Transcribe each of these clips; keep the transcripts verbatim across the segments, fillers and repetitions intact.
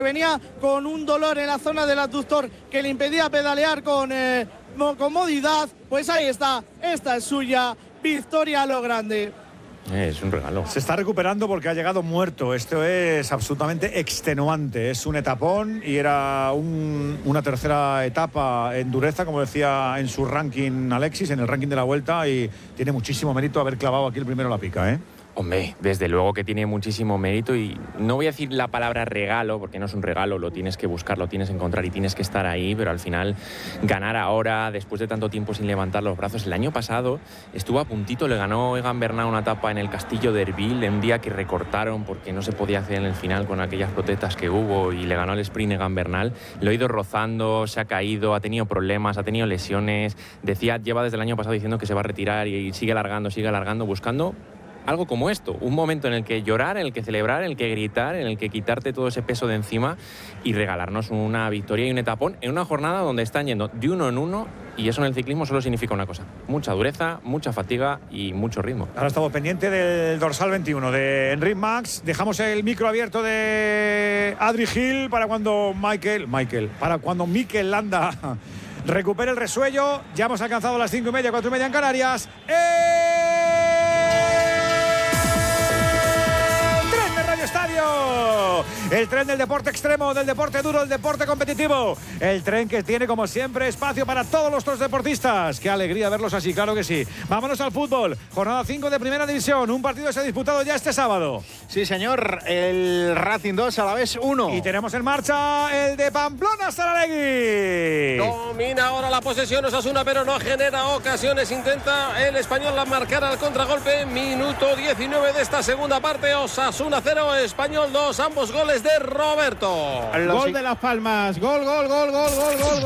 Venía con un dolor en la zona del abductor que le impedía pedalear con eh, comodidad. Pues ahí está, esta es suya, victoria a lo grande. Es un regalo. Se está recuperando porque ha llegado muerto. Esto es absolutamente extenuante. Es un etapón y era un, una tercera etapa en dureza, como decía en su ranking Alexis, en el ranking de la Vuelta, y tiene muchísimo mérito haber clavado aquí el primero a la pica, ¿eh? Hombre, desde luego que tiene muchísimo mérito y no voy a decir la palabra regalo, porque no es un regalo, lo tienes que buscar, lo tienes que encontrar y tienes que estar ahí, pero al final ganar ahora, después de tanto tiempo sin levantar los brazos. El año pasado estuvo a puntito, le ganó Egan Bernal una etapa en el Castillo de Erbil, en un día que recortaron porque no se podía hacer en el final con aquellas protestas que hubo, y le ganó el sprint Egan Bernal. Lo ha ido rozando, se ha caído, ha tenido problemas, ha tenido lesiones. Decía, lleva desde el año pasado diciendo que se va a retirar y sigue alargando, sigue alargando, buscando algo como esto, un momento en el que llorar, en el que celebrar, en el que gritar, en el que quitarte todo ese peso de encima y regalarnos una victoria y un etapón en una jornada donde están yendo de uno en uno, y eso en el ciclismo solo significa una cosa: mucha dureza, mucha fatiga y mucho ritmo. Ahora estamos pendientes del dorsal veintiuno de Enric Mas. Dejamos el micro abierto de Adri Gil para cuando Michael, Michael, para cuando Mikel Landa recupere el resuello. Ya hemos alcanzado las cinco y media, cuatro y media en Canarias. ¡Eh! Estadio, el tren del deporte extremo, del deporte duro, del deporte competitivo, el tren que tiene como siempre espacio para todos nuestros deportistas. Qué alegría verlos así, claro que sí. Vámonos al fútbol, jornada cinco de primera división, un partido que se ha disputado ya este sábado. Sí señor, el Racing dos, Alavés uno. Y tenemos en marcha el de Pamplona, Saralegui. Domina ahora la posesión Osasuna, pero no genera ocasiones, intenta el español marcar al contragolpe. Minuto diecinueve de esta segunda parte, Osasuna cero, Español dos, ambos goles de Roberto. Gol de Las Palmas, gol, gol, gol, gol, gol, gol,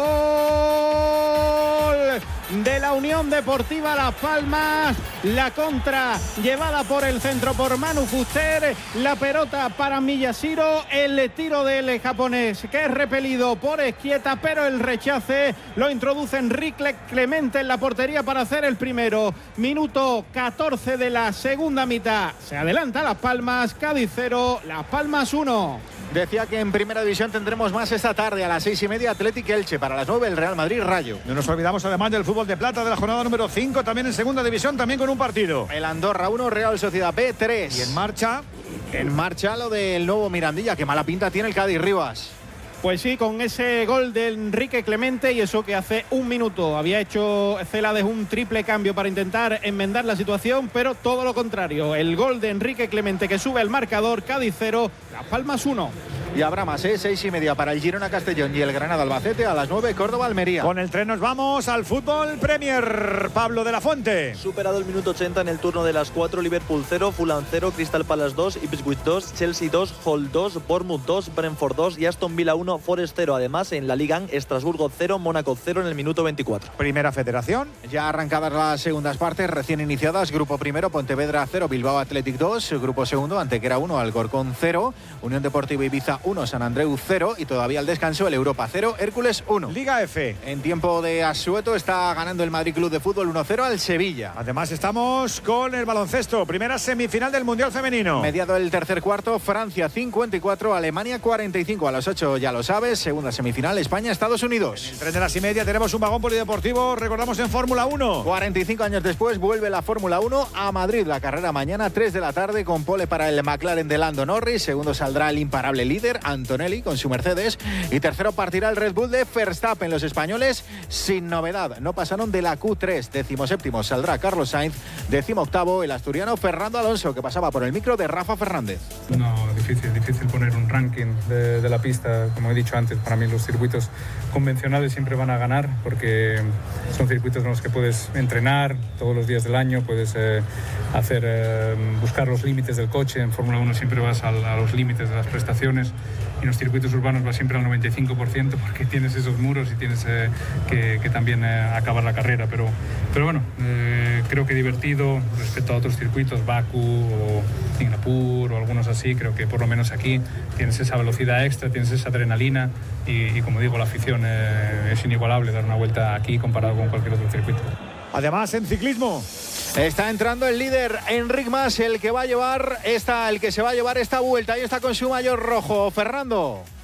gol de la Unión Deportiva Las Palmas. La contra llevada por el centro por Manu Fuster, la pelota para Miyashiro, el tiro del japonés que es repelido por Esquieta, pero el rechace lo introduce Enrique Clemente en la portería para hacer el primero. Minuto catorce de la segunda mitad, se adelanta Las Palmas, Cádiz cero, Las Palmas uno. Decía que en primera división tendremos más esta tarde a las seis y media, Athletic Elche, para las nueve el Real Madrid Rayo. No nos olvidamos además del fútbol de plata de la jornada número cinco, también en segunda división, también con un partido. El Andorra uno, Real Sociedad B tres. Y en marcha, en marcha lo del nuevo Mirandilla, que mala pinta tiene el Cádiz Rivas. Pues sí, con ese gol de Enrique Clemente, y eso que hace un minuto había hecho Celades un triple cambio para intentar enmendar la situación, pero todo lo contrario. El gol de Enrique Clemente que sube el marcador, Cádiz cero, Las Palmas uno. Y habrá más, ¿eh? Seis y media para el Girona Castellón y el Granada Albacete, a las nueve Córdoba Almería. Con el tren nos vamos al fútbol Premier. Pablo de la Fuente. Superado el minuto ochenta en el turno de las cuatro, Liverpool cero, Fulham cero, Crystal Palace dos, Ipswich dos, Chelsea dos, Hull dos, Bournemouth dos, Brentford dos y Aston Villa uno, Forest cero. Además, en la Liga, Estrasburgo cero, Mónaco cero en el minuto veinticuatro. Primera Federación. Ya arrancadas las segundas partes, recién iniciadas. Grupo primero, Pontevedra cero, Bilbao Athletic dos. Grupo segundo, Antequera uno, Alcorcón cero, Unión Deportiva Ibiza uno, San Andreu cero. Y todavía al descanso el Europa cero, Hércules uno. Liga F. En tiempo de asueto está ganando el Madrid Club de Fútbol uno cero al Sevilla. Además estamos con el baloncesto. Primera semifinal del Mundial Femenino. Mediado el tercer cuarto, Francia cincuenta y cuatro, Alemania cuarenta y cinco. A las ocho ya lo sabes. Segunda semifinal, España, Estados Unidos. En el tren de las y media tenemos un vagón polideportivo. Recordamos en Fórmula uno. cuarenta y cinco años después vuelve la Fórmula uno a Madrid. La carrera mañana, tres de la tarde, con pole para el McLaren de Lando Norris. Segundo saldrá el imparable líder, Antonelli, con su Mercedes. Y tercero partirá el Red Bull de Verstappen. Los españoles sin novedad. No pasaron de la Q tres. Décimo séptimo saldrá Carlos Sainz. Décimo octavo el asturiano Fernando Alonso, que pasaba por el micro de Rafa Fernández. No, difícil, difícil poner un ranking de, de la pista. Como he dicho antes, para mí los circuitos convencionales siempre van a ganar, porque son circuitos en los que puedes entrenar todos los días del año, puedes eh, hacer eh, buscar los límites del coche. En Fórmula uno siempre vas a, a los límites de las prestaciones, y en los circuitos urbanos vas siempre al noventa y cinco por ciento, porque tienes esos muros y tienes eh, que, que también eh, acabar la carrera. Pero, pero bueno, eh, creo que divertido respecto a otros circuitos, Bakú o Singapur o algunos así. Creo que por lo menos aquí tienes esa velocidad extra, tienes esa adrenalina, y, y como digo, la afición eh, es inigualable dar una vuelta aquí comparado con cualquier otro circuito. Además, en ciclismo está entrando el líder Enric Mas, el que va a llevar esta, el que se va a llevar esta vuelta. Ahí está con su maillot rojo, Fernando.